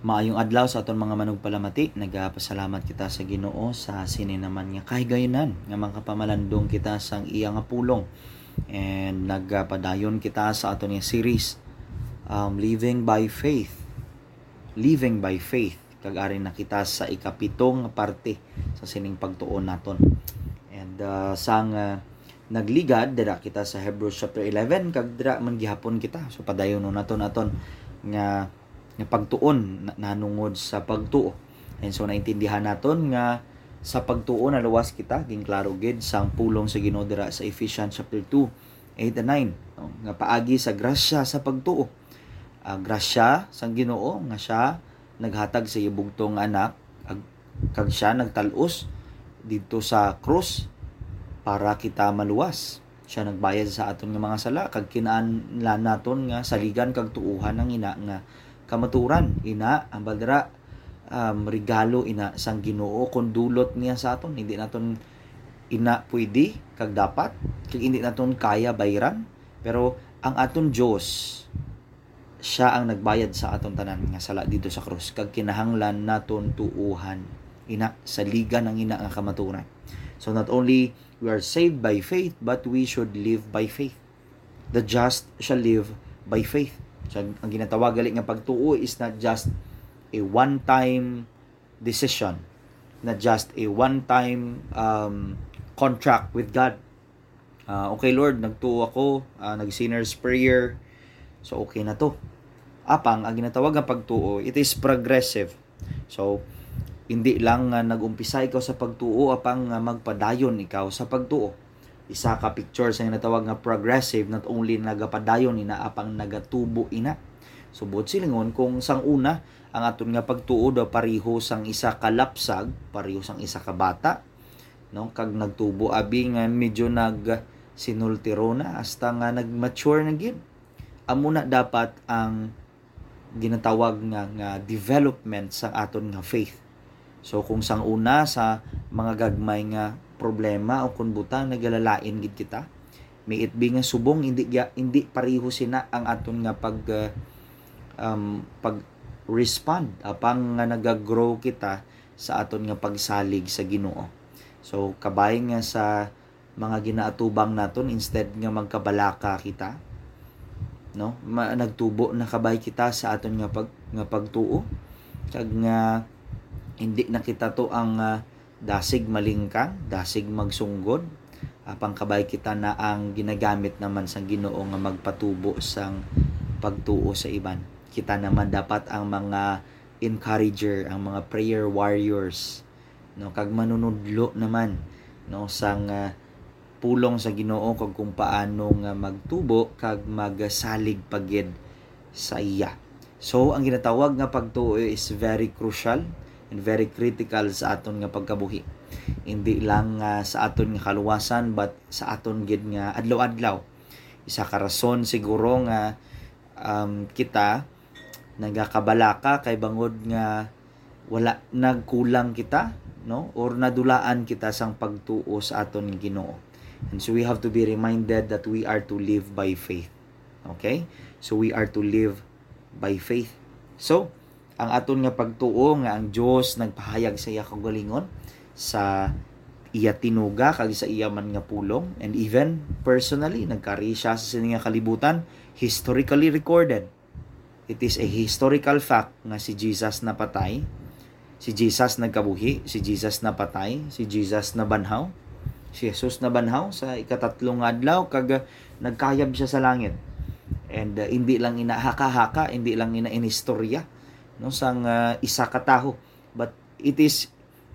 Maayong adlaw sa aton mga manugpalamati. Nagapasalamat kita sa Ginoo sa sini naman nga kahigayunan nga makapamalandong kita sang iya nga pulong. And nagpadayon kita sa aton nga series Living by Faith. Living by Faith. Kag-ari na kita sa ikapitong parte sa sining pagtuon naton. And sang nagligad dira kita sa Hebrews chapter 11 kag dira man gihapon kita. So padayon naton nga pagtuon nanungod sa pagtuo. And so naintindihan naton nga sa pagtuo na luwas kita ging klaro gid sang pulong sa Ginoo dira sa Ephesians chapter 2 8 and 9 nga paagi sa grasya sa pagtuo. Grasya sang Ginoo nga siya naghatag sa ibugtong anak kag siya nagtal-os dito sa krus para kita maluwas. Siya nagbayad sa aton nga mga sala kag kinahanglan naton nga saligan kag tuuhan ng ina nga kamaturan ina ang badra regalo ina sang Ginoo kun dulot niya sa aton. Hindi naton ina pwede kag dapat kag hindi naton kaya bayran, pero ang aton Dios siya ang nagbayad sa aton tanan nga sala dito sa krus kag kinahanglan naton tuuhan ina saligan ng ina nga kamaturan. So not only we are saved by faith, but we should live by faith. The just shall live by faith. So, ang ginatawag gali nga pagtuo is not just a one-time decision, not just a one-time contract with God. Okay Lord, nagtuo ako, nag-sinner's prayer, so okay na to. Apang, ang ginatawag nga pagtuo, it is progressive. So, hindi lang nag-umpisa ikaw sa pagtuo, apang magpadayon ikaw sa pagtuo. Isa ka picture sa natawag nga progressive, not only nagapadayon ina apang nagatubo ina. Subot silingon kung sang una ang aton nga pagtuo daw pareho sang isa ka lapsag, pareho sang isa ka bata, no? Kag nagtubo abi nga medyo sinultiro na hasta nga nagmature na gid. Amo na dapat ang ginatawag nga development sa aton nga faith. So kung sang una sa mga gagmay nga problema o kun butang nagalalain gid kita, may it be nga subong hindi pareho sina ang aton nga pag respond apang nga nagagrow kita sa aton nga pagsalig sa Ginoo. So kabay nga sa mga ginaatubang naton, instead nga magkabalaka kita, no, nagtubo na kabay kita sa aton nga pagtuo kag nga hindi na kita to ang dasig malingkang, dasig magsunggod, apang kabay kita na ang ginagamit naman sa Ginoo nga magpatubo sang pagtuo sa iban. Kita naman dapat ang mga encourager, ang mga prayer warriors, no, kag manunudlo naman, no, sang pulong sa Ginoo kag kung paano nga magtubo kag magsalig pagid sa iya. So ang ginatawag nga pagtuo is very crucial and very critical sa aton nga pagkabuhi. Hindi lang sa aton nga kaluwasan, but sa aton gid nga adlaw-adlaw. Isa ka rason siguro nga kita nagakabalaka kay bangod nga wala nagkulang kita, no, or nadulaan kita sang pagtuo sa aton Ginoo. And so we have to be reminded that we are to live by faith. Okay? So we are to live by faith. So ang aton nga pagtuo nga ang Dios nagpahayag sa iya kagalingon sa iya tinuga kag sa iya man nga pulong, and even personally nagkari siya sa sining nga kalibutan, historically recorded. It is a historical fact nga si Jesus napatay, si Jesus nagkabuhi, si Jesus napatay, si Jesus nabanhaw, si Jesus nabanhaw sa ikatatlong adlaw kag nagkayab siya sa langit. And hindi lang inahaka-haka, hindi lang inistorya, no, sang isa ka taho, but it is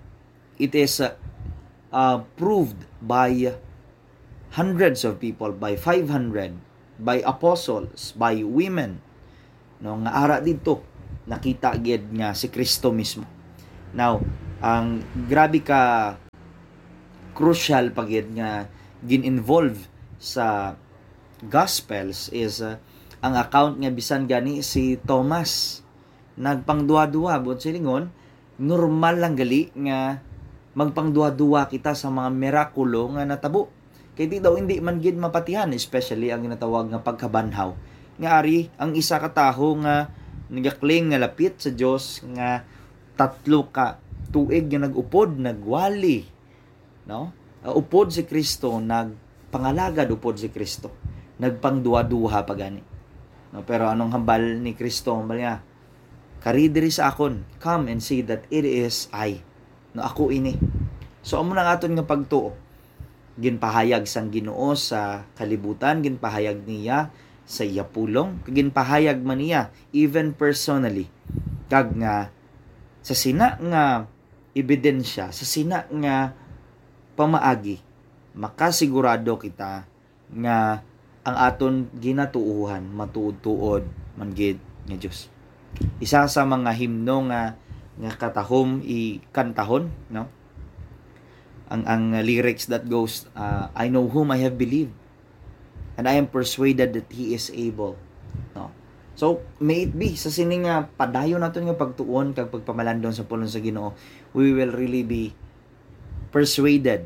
proved by hundreds of people, by 500, by apostles, by women, no, nga ara dito nakita gid nga si Kristo mismo. Now ang grabe ka crucial pagid nga gin-involve sa Gospels is ang account nga bisan gani si Thomas nagpangduwa-duwa bot silingon, normal lang gali nga magpangduwa-duwa kita sa mga mirakulo nga natabo. Kay di daw hindi man gid mapatihan, especially ang ginatawag nga pagkabanhaw. Nga ari ang isa ka taho nga nagakling nga lapit sa Dios nga 3 ka tuig nga nagupod, nagwali, no? Upod si Kristo, nagpangalagad upod si Kristo, nagpangduha-duha pa gani, no? Pero anong hambal ni Kristo? Hambal niya, kari diri sa akon, come and see that it is I, no? Ako ini. So amo nang aton nga pagtuo, ginpahayag sang Ginoo sa kalibutan, ginpahayag niya sa iya pulong, ginpahayag man niya even personally, kag nga sa sina nga ebidensya, sa sina nga pamaagi, makasigurado kita nga ang aton ginatuuhan matuod-tuod man gid nga Dios. Isa sa mga himno nga katahom ikantahon, no? Ang lyrics that goes, I know whom I have believed, and I am persuaded that He is able, no? So, may it be, sa sining nga padayon natin nga pagtuon kag pagpamalandong sa pulong sa Ginoo, we will really be persuaded,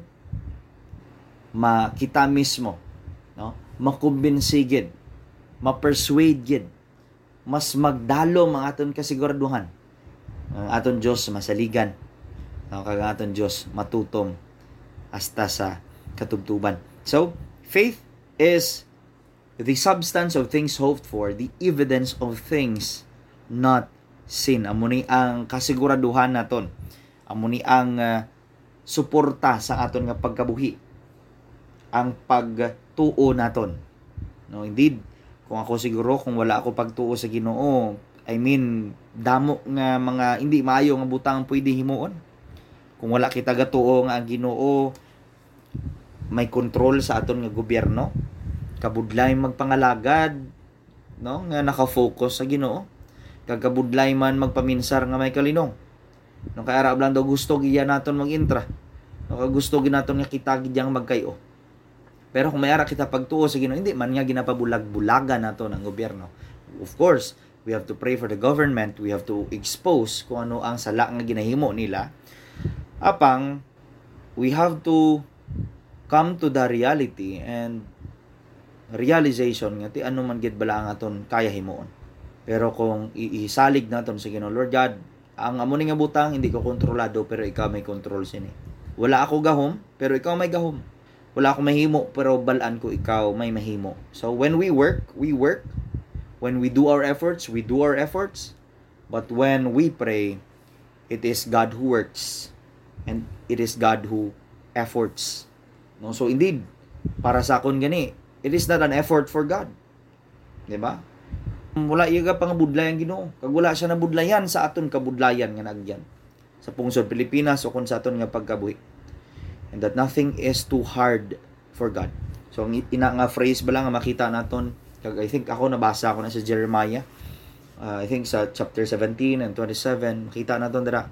kita mismo, no? Makumbinsi gid, ma-persuade gid, mas magdalo ang aton kasiguraduhan. Ang aton Dios masaligan, no? Kag aton Dios matutom hasta sa katubtuban. So, faith is the substance of things hoped for, the evidence of things not seen. Amo ni ang kasiguraduhan naton. Amo ni ang suporta sa aton nga pagkabuhi. Ang pagtuo naton. No, indeed, kung ako siguro, kung wala ako pagtuo sa Ginoo, I mean, damo nga mga hindi maayo nga butang pwede himuon. Kung wala kita gatuo nga ang Ginoo, may control sa aton nga gobyerno, kabudlay magpangalagad, no, nga naka-focus sa Ginoo, kag kabudlay man magpaminsar nga may kalinong, no, kay ara lang daw gusto giya naton mag-intra, no, kag gusto ginaton nga kita gidyang magkayo. Pero kung may ara kita pagtuo sa Ginoo, hindi man nga ginapabulag-bulagan naton ang gobyerno. Of course, we have to pray for the government, we have to expose kung ano ang sala nga ginahimo nila, apang we have to come to the reality and realization nga ti ano man gid bala ang aton kaya himuon. Pero kung isalig naton sa Ginoo, Lord God, ang amo ni nga butang hindi ko kontrolado, pero ikaw may control sini. Wala ako gahom, pero ikaw may gahom. Wala ako mahimo, pero balaan ko ikaw may mahimo. So when we work, we work. When we do our efforts, we do our efforts. But when we pray, it is God who works and it is God who efforts. No, so indeed, para sa akon gani, it is not an effort for God. Di ba? Wala iya pang budlayan Ginoo. Kag wala siya na budlayan sa aton kabudlayan nga nagyan sa pungsod Pilipinas o kun sa aton nga pagkabuhi. And that nothing is too hard for God. So ang ina nga phrase bala nga makita naton, kag I think ako nabasa ko na sa Jeremiah. I think sa chapter 17 and 27, makita naton dira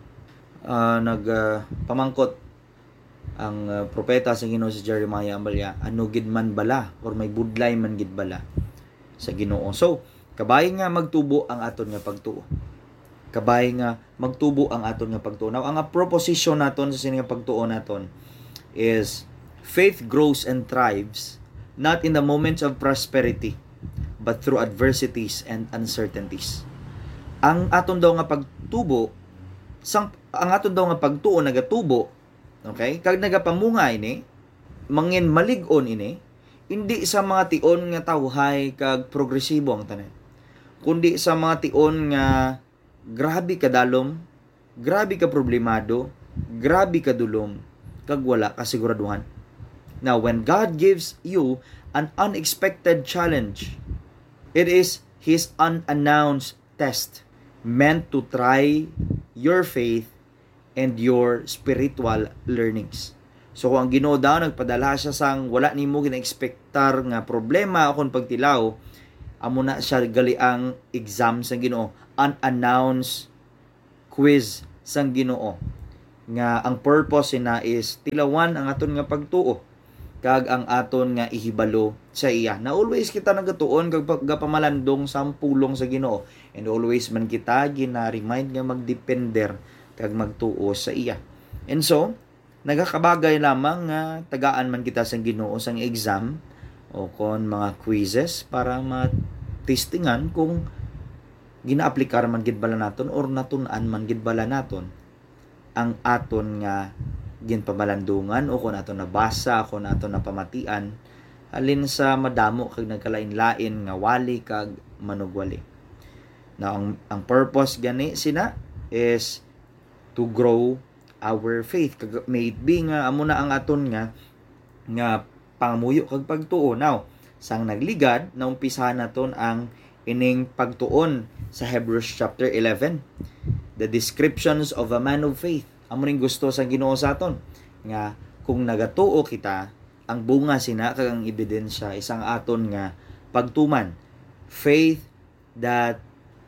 pamangkot ang propeta sa Ginoo si Jeremiah ambalya, ano gid man bala or may budlay man gid bala sa Ginoo. So kabay nga magtubo ang aton nga pagtuo. Kabay nga magtubo ang aton nga pagtuo. Now ang proposition naton sa sining pagtuo naton is faith grows and thrives not in the moments of prosperity but through adversities and uncertainties. Ang aton daw nga pagtubo, ang aton daw nga pagtuo nagatubo, okay? Kag nagapamunga ini, mangin malig-on ini, hindi sa mga tion nga tawhay kag progresibo ang tanan. Kundi sa mga tion nga grabe ka dalom, grabe ka problemado, grabe ka dulom, kag wala ka siguraduhan. Now, when God gives you an unexpected challenge, it is His unannounced test meant to try your faith and your spiritual learnings. So kung ang Ginoo daw nagpadala siya sang wala nimo gina-expectar nga problema akon pagtilaw, amo na siya gali ang exam sang Ginoo, unannounced quiz sang Ginoo, nga ang purpose na is tilawan ang aton nga pagtuo kag ang aton nga ihibalo sa iya. Na always kita nagatuon kag pagpamalandong sa pulong sa Ginoo, and always man kita gina-remind nga magdepender kag magtuo sa iya. And so nagakabagay lamang nga tagaan man kita sa Ginoo sang exam o kon mga quizzes para matestingan kung ginaaplikar man gid bala naton or natun-an man gid bala naton ang aton nga ginpamalandungan o kung aton nabasa, kung aton napamatian halin sa madamo kag nagkalain-lain nga wali kag manugwali. Now ang purpose gani sina is to grow our faith. Kag may it be nga amo na ang aton nga pangamuyo kag pagtuo. Now, sang nagligad naumpisahan naton ang ining pagtuon sa Hebrews chapter 11. The descriptions of a man of faith. Amo ring gusto sa Ginoo sa aton nga kung nagatuo kita, ang bunga sina kag ang ebidensya isang aton nga pagtuman. Faith that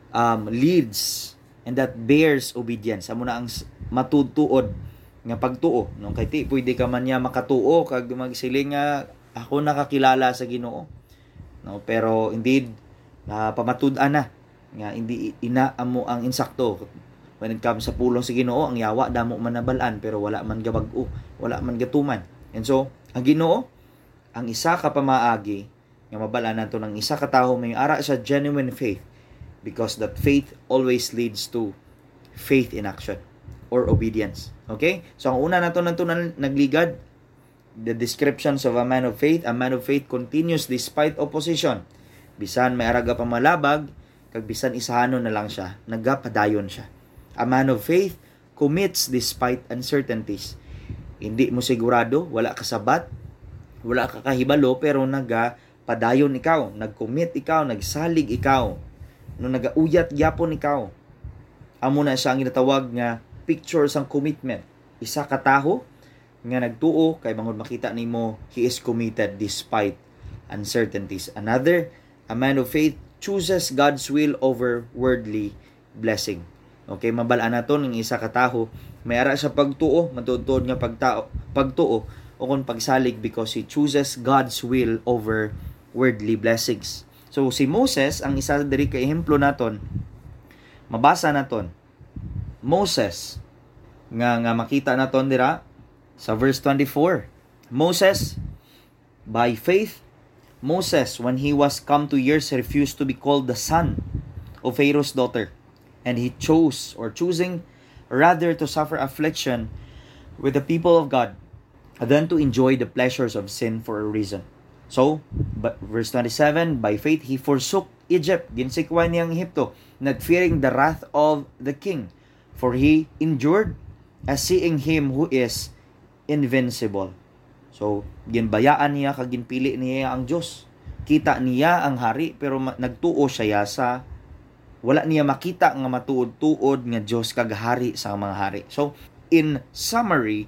leads and that bears obedience. Amo na ang matutuod nga pagtuo. No, kay ti pwede ka man niya makatuo kag magsiling nga ako nakakilala sa Ginoo. No, pero indeed pamatud-an na nga hindi ina amo ang insakto. When it comes sa pulong sa Ginoo, ang yawa damo man nabalaan pero wala man gabag-o, wala man gatuman. And so, ang Ginoo ang isa ka pamaagi nga mabalaan nato ng isa ka tawo may ara sa genuine faith, because that faith always leads to faith in action or obedience. Okay? So ang una nato nagligad, the descriptions of a man of faith. A man of faith continues despite opposition. Bisan may araga pa malabag, kag bisan isahanon na lang siya, nagapadayon siya. A man of faith commits despite uncertainties. Hindi mo sigurado, wala ka sabat, wala ka kahibalo, pero nagapadayon ikaw, nag-commit ikaw, nagsalig ikaw, no nagauyat gyapon ikaw. Amo na siya ang ginatawag nga picture sang commitment. Isa ka taho nga nagtuo kay bangod makita nimo he is committed despite uncertainties. Another, a man of faith chooses God's will over worldly blessing. Okay, mabalaan naton ng isa ka taho may ara sa pagtuo, matuod nga pagtuo o kung pagsalig because he chooses God's will over worldly blessings. So si Moses ang isa diri ka ehemplo naton. Mabasa naton Moses nga makita naton dira sa verse 24. Moses, by faith, Moses, when he was come to years, refused to be called the son of Pharaoh's daughter. And he choosing rather to suffer affliction with the people of God than to enjoy the pleasures of sin for a reason. So, verse 27, by faith he forsook Egypt, ginsikwa niyang Egypto, not fearing the wrath of the king, for he endured as seeing him who is invincible. So, ginbayaan niya kag ginpili niya ang Dios. Kita niya ang hari pero nagtuo siya sa wala niya makita nga matuod-tuod nga Dios kag hari sa mga hari. So, in summary,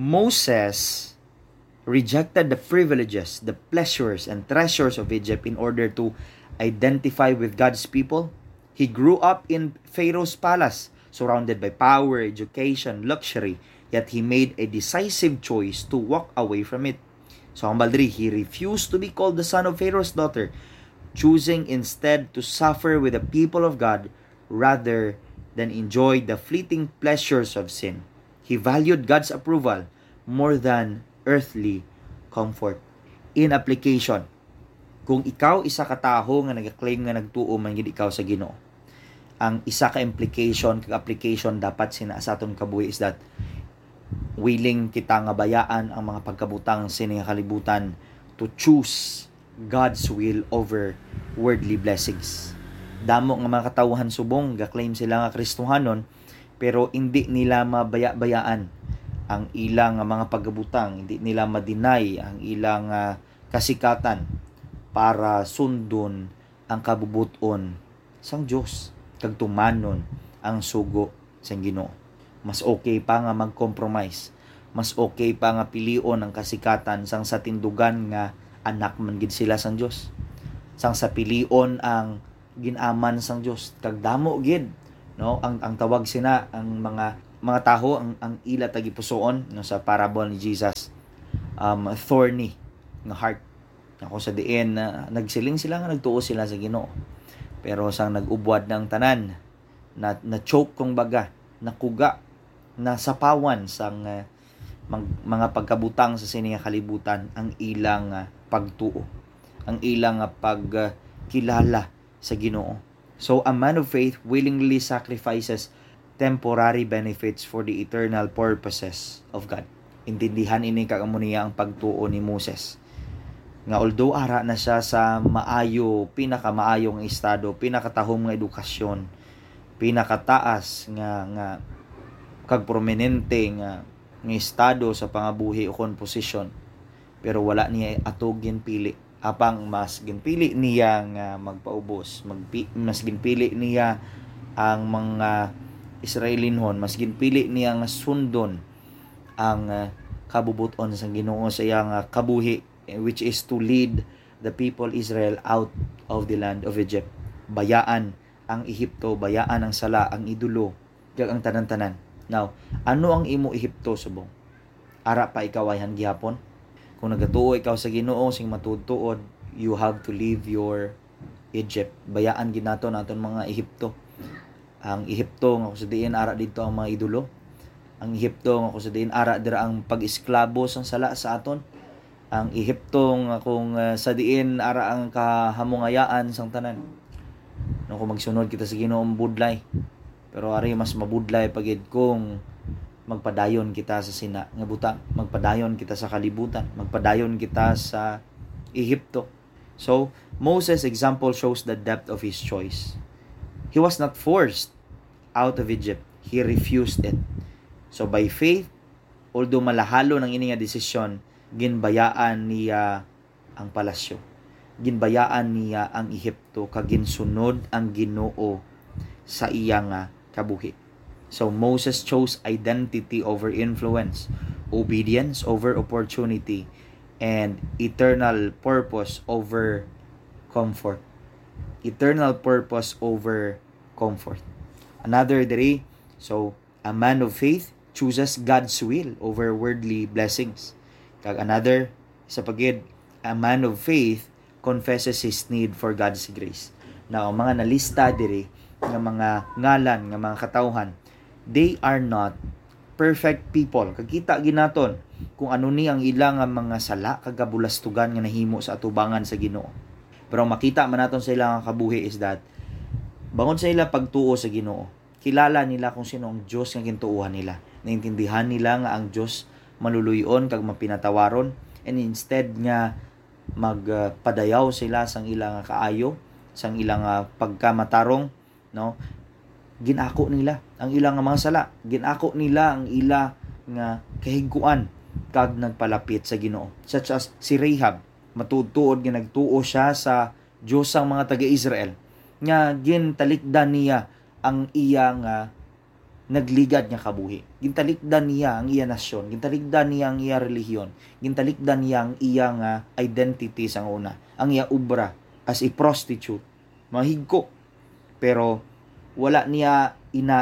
Moses rejected the privileges, the pleasures and treasures of Egypt in order to identify with God's people. He grew up in Pharaoh's palace, surrounded by power, education, luxury, yet he made a decisive choice to walk away from it. So ang baldri, he refused to be called the son of Pharaoh's daughter, choosing instead to suffer with the people of God rather than enjoy the fleeting pleasures of sin. He valued God's approval more than earthly comfort. In application, kung ikaw isa ka taho nga nag-claim nga nagtuo man gid ikaw sa Ginoo, ang isa ka implication kag application dapat sina sa aton kabuhi is that willing kita nga bayaan ang mga pagkabutang sining kalibutan to choose God's will over worldly blessings. Damo nga mga katawhan subong ga-claim sila nga Kristohanon pero hindi nila mabaya-bayaan ang ilang mga pagkabutang, hindi nila ma-deny ang ilang kasikatan para sundon ang kabubuton sang Dios kag tumanon ang sugo sang Ginoo. Mas okay pa nga mag-compromise. Mas okay pa nga pilion ang kasikatan sang sa tindugan nga anak man gid sila sang Dios. Sang sa pilion ang ginaman sang Dios. Kag damo gid, no? Ang tawag sina ang mga taho ang ila tagipusoon no sa parable ni Jesus. Thorny nga heart. Ako sa diin nagsiling sila nga nagtuo sila sa Ginoo. Pero sang nag-ubwad ng tanan na choke kung baga, nakuga, nasapawan sang mga pagkabutang sa sining kalibutan ang ilang pagtuo, ang ilang pagkilala sa Ginoo. So a man of faith willingly sacrifices temporary benefits for the eternal purposes of God. Intindihan ini kagamuniya ang pagtuo ni Moses. Nga although ara na siya sa pinakamaayong estado, pinakatahom nga edukasyon, pinakataas nga kag prominente nga estado sa pangabuhi o posisyon, pero wala niya ato ginpili. Apang mas ginpili niya nga magpaubos, mas ginpili niya ang mga Israelinhon, mas ginpili niya nga sundon ang kabubuton sa Ginoo sa iyang kabuhi, which is to lead the people Israel out of the land of Egypt. Bayaan ang Ehipto, bayaan ang sala, ang idolo, kag ang tanan-tanan. Now, ano ang imo Ehipto subong? Ara pa ikaw ay gihapon? Kung nagatuo ikaw sa Ginoo sing matutuod, you have to leave your Egypt. Bayaan ginato naton mga Ehipto. Ang Ehipto nga sa diin ara dito ang mga idolo. Ang Ehipto nga sa diin ara dira ang pag-esklabo sang sala sa aton. Ang Ehipto nga kung sa diin ara ang kahamungayaan sang tanan. No, kung magsunod kita sa Ginoong budlay. Pero ari mas mabudlay pagid kung magpadayon kita sa sina nga buta, magpadayon kita sa kalibutan, magpadayon kita sa Ehipto. So, Moses' example shows the depth of his choice. He was not forced out of Egypt. He refused it. So, by faith, although malahalo ng ini nga desisyon, ginbayaan niya ang palasyo. Ginbayaan niya ang Ehipto, kag ginsunod ang Ginoo sa iyang kabuhi. So Moses chose identity over influence, obedience over opportunity, and eternal purpose over comfort. Eternal purpose over comfort. Another day, so a man of faith chooses God's will over worldly blessings. Kag another, sa pagid, a man of faith confesses his need for God's grace. Now, ang mga nalista diri nga mga ngalan, nga mga katawhan, they are not perfect people. Kagkita ginaton kung ano ni ang ilang mga sala kagabulastugan nga nahimo sa atubangan sa Ginoo. Pero makita man naton sa ilang kabuhi is that bangon sa ila pagtuo sa Ginoo, kilala nila kung sino ang Dios nga gintuuhan nila. Naintindihan nila nga ang Dios maluluyon kag mapinatawaron, and instead nga magpadayaw sila sang ilang kaayo, sang ilang pagkamatarong, no? Ginako nila ang ilang mga sala, ginako nila ang ila nga kahiguan kag nagpalapit sa Ginoo. Such as si Rahab, matutuod nga nagtuo siya sa Dios sang mga taga-Israel, nga gintalikdan niya ang iyang nagligad nga kabuhi. Gintalikdan niya ang iyang nasyon, gintalikdan niya ang iyang relihiyon, gintalikdan niya ang iyang identity sang una, ang iyang ubra as a prostitute, mahigko. Pero wala niya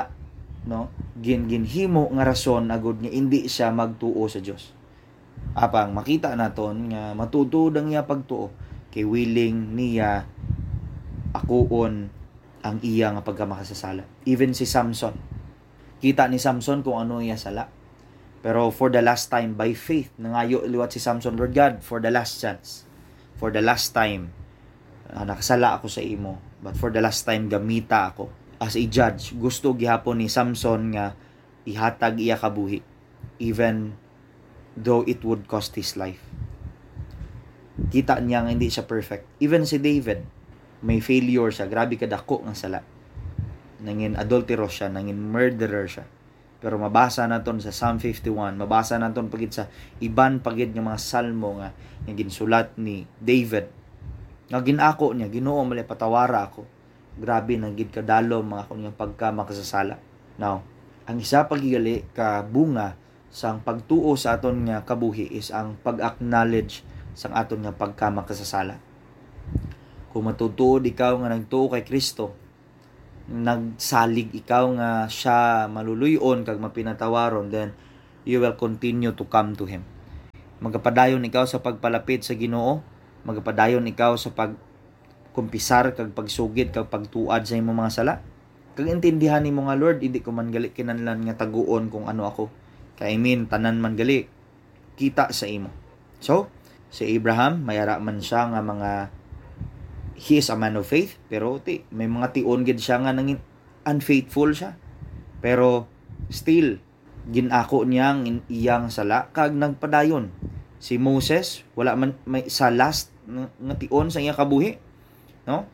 ginhimo nga rason agud nga hindi siya magtuo sa Dios. Apang makita naton nga matutuod ang iya pagtuo kay willing niya akuon ang iya nga pagkamakasasala. Even si Samson, kita ni Samson kung ano iya sala, pero for the last time by faith nangayo liwat si Samson, Lord God, for the last chance, for the last time, nakasala ako sa imo, but for the last time gamita ako as a judge. Gusto gihapon ni Samson nga ihatag iya kabuhi even though it would cost his life. Kita niya nga hindi siya perfect. Even si David, may failure siya, grabe kadako ng sala, nangin adulterer siya, nangin murderer siya. Pero mabasa naton sa Psalm 51, mabasa naton pagid sa iban pagid nga mga salmo nga ginsulat ni David, nga ginako niya, Ginoo mali patawara ako, grabe nang gid kadalo mga kunyang pagkamakasasala. Now, ang isa pagigali ka bunga sang pagtuo sa aton nga kabuhi is ang pag-acknowledge sang aton nga pagkamakasasala. Kung matutuod ikaw nga nagtuo kay Kristo, nagsalig ikaw nga siya maluluyon kag mapinatawaron, then you will continue to come to Him. Magapadayon ikaw sa pagpalapit sa Ginoo, magapadayon ikaw sa pagkumpisar kag pagsugid kag pagtuad sa imong mga sala. Kag intindihan nimo nga, Lord, hindi ko man gali kinahanglan nga taguon kung ano ako. Kay tanan man gali kita sa imo. So, si Abraham mayara man siya nga mga he is a man of faith, pero may mga tion gid siya nga nangin unfaithful siya. Pero still ginako niyang iyang sala kag nagpadayon. Si Moses wala man may sa last nga tion sa iya kabuhi, no?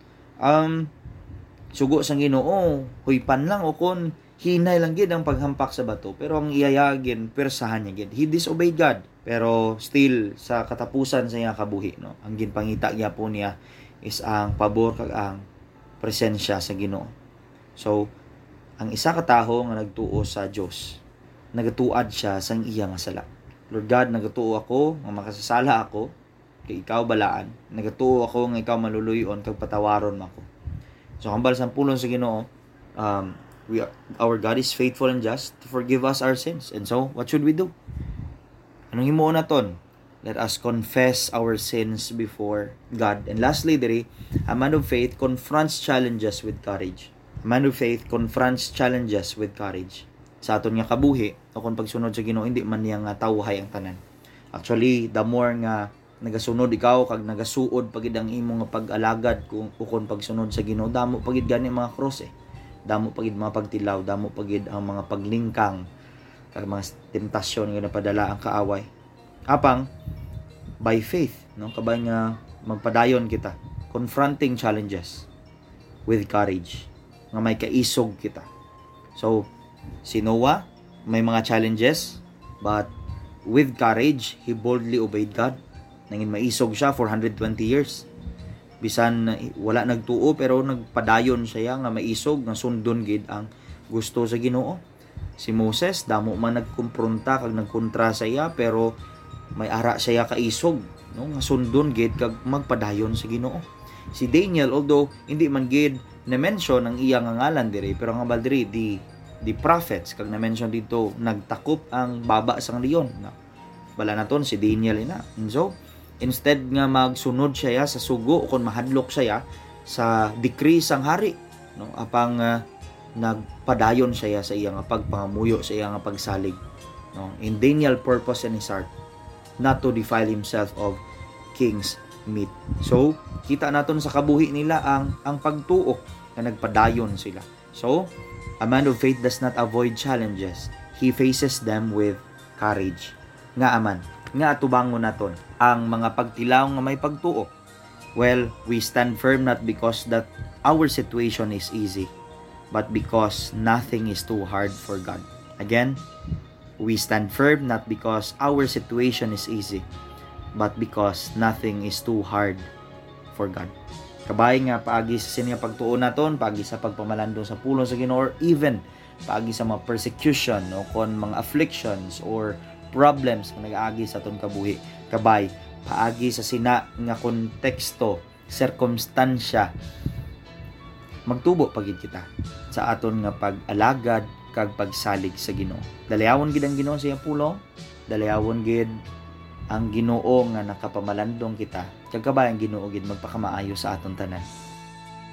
Sugo sang Ginoo, huypan lang o kon hinay lang gid ang paghampak sa bato, pero ang iyayagin persahan niya gid. He disobeyed God, pero still sa katapusan sa iya kabuhi, no, ang ginpangita gyapon niya is ang pabor kag ang presensya sa Ginoo. So ang isa ka tawo nga nagtuo sa Dios, nagatuad siya sang iya nga sala. Lord God, nagatuo ako nga makasasala ako kay ikaw balaan. Nagatuo ako nga ikaw maluluyon kag patawaron mo ako. So hambal sa pulong sa Ginoo, our God is faithful and just to forgive us our sins. And so, what should we do? Anong himuon naton? Let us confess our sins before God. And lastly, a man of faith confronts challenges with courage. A man of faith confronts challenges with courage. Sa aton nga kabuhi, o kung pagsunod sa Ginoo, hindi man niya nga tawhay ang tanan. Actually, the more nga nagasunod ikaw kag nagasuod pagid ang imo nga pag-alagad kung pagsunod sa Ginoo, damo pagid gani mga cross damo pagid mga pagtilaw, damo pagid ang mga paglingkang kag mga temptasyon nga napadala ang kaaway. Apang by faith, no, kabay nga magpadayon kita, confronting challenges with courage, nga may kaisog kita. So si Noah may mga challenges, but with courage he boldly obeyed God. Nangin maisog siya for 120 years. Bisan wala nagtuo pero nagpadayon siya nga maisog nga sundon gid ang gusto sa Ginoo. Si Moses damo man nagkumpronta kag nagkontra sa iya, pero may ara siya kaisog, no, nga sundon gid kag magpadayon sa Ginoo. Si Daniel, although hindi man gid na mention ang iya nga ngalan diri, pero nga baldiri the prophets kag na mention dito nagtakop ang baba sang leon. Bala naton si Daniel ina. And so instead nga magsunod siya sa sugo o kung mahadlok siya sa decree sang hari, no, apang nagpadayon siya sa iyang pagpangamuyo, sa iyang pagsalig, no. In Daniel purpose in his heart not to defile himself of king's meat. So kita naton sa kabuhi nila ang pagtuo na nagpadayon sila. So a man of faith does not avoid challenges, he faces them with courage. Nga aman, nga atubangon naton ang mga pagtilaw nga may pagtuo. Well, we stand firm not because that our situation is easy, but because nothing is too hard for God. Again, we stand firm not because our situation is easy, but because nothing is too hard for God. Kabay nga paagi sa sinya pagtuo naton, paagi sa pagpamalandong sa pulong sa Ginoo, or even paagi sa mga persecution o kon mga afflictions or problems nga nag-agi sa aton kabuhi. Kabay paagi sa sina nga konteksto, sirkumstansya, magtubo pagid kita sa aton nga pag-alagad kag pagsalig sa Ginoo. Dalayawon gid ang Ginoo sa iyang pulong, dalayawon gid ang Ginoo nga nakapamalandong kita. Kag kabay ang Ginoo gid magpakamaayo sa aton tanan.